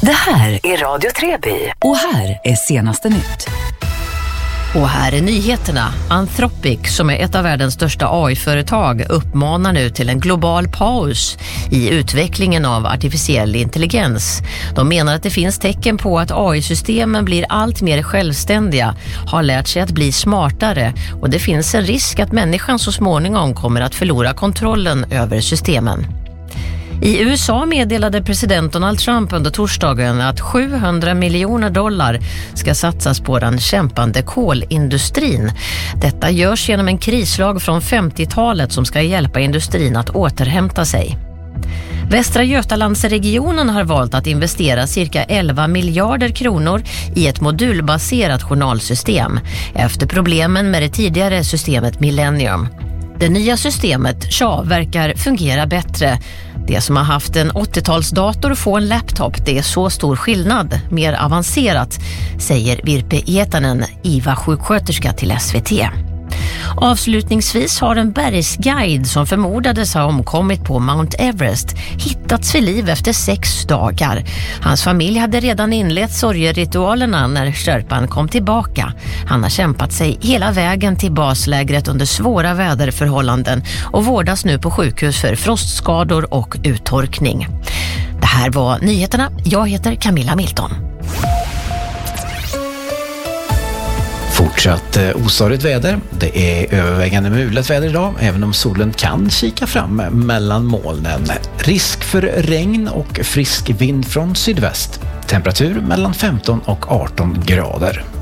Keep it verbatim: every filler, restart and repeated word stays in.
Det här är Radio Treby och här är senaste nytt. Och här är nyheterna. Anthropic, som är ett av världens största A I-företag, uppmanar nu till en global paus i utvecklingen av artificiell intelligens. De menar att det finns tecken på att A I-systemen blir allt mer självständiga, har lärt sig att bli smartare och det finns en risk att människan så småningom kommer att förlora kontrollen över systemen. I U S A meddelade president Donald Trump under torsdagen att sjuhundra miljoner dollar ska satsas på den kämpande kolindustrin. Detta görs genom en krislag från femtiotalet som ska hjälpa industrin att återhämta sig. Västra Götalandsregionen har valt att investera cirka elva miljarder kronor i ett modulbaserat journalsystem efter problemen med det tidigare systemet Millennium. Det nya systemet T H A verkar fungera bättre. Det som har haft en åttiotalsdator får en laptop. Det är så stor skillnad, mer avancerat, säger Virpe Hietanen, I V A-sjuksköterska till S V T. Avslutningsvis har en bergsguide som förmodades ha omkommit på Mount Everest hittats vid liv efter sex dagar. Hans familj hade redan inlett sorgeritualerna när sherpan kom tillbaka. Han har kämpat sig hela vägen till baslägret under svåra väderförhållanden och vårdas nu på sjukhus för frostskador och uttorkning. Det här var nyheterna. Jag heter Camilla Milton. Fortsatt osaligt väder. Det är övervägande mulet väder idag, även om solen kan kika fram mellan molnen. Risk för regn och frisk vind från sydväst. Temperatur mellan femton och arton grader.